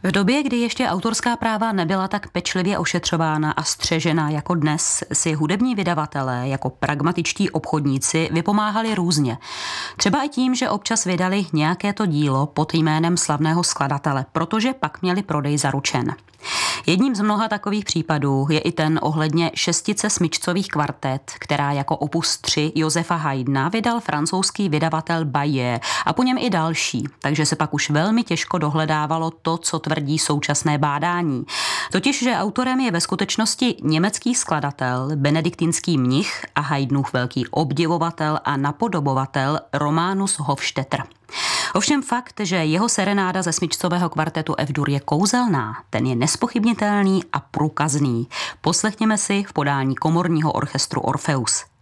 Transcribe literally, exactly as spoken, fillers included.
V době, kdy ještě autorská práva nebyla tak pečlivě ošetřována a střežena jako dnes, si hudební vydavatelé jako pragmatičtí obchodníci vypomáhali různě. Třeba i tím, že občas vydali nějaké to dílo pod jménem slavného skladatele, protože pak měli prodej zaručen. Jedním z mnoha takových případů je i ten ohledně šestice smyčcových kvartet, která jako opus tři Josefa Haydna vydal francouzský vydavatel Bayer a po něm i další, takže se pak už velmi těžko dohledávalo to, co tvrdí současné bádání. Totiž, že autorem je ve skutečnosti německý skladatel, benediktinský mnich a Haydnův velký obdivovatel a napodobovatel Románus Hofstetter. Ovšem fakt, že jeho serenáda ze smyčcového kvartetu F-dur je kouzelná, ten je nespochybnitelný a průkazný. Poslechněme si v podání komorního orchestru Orfeus.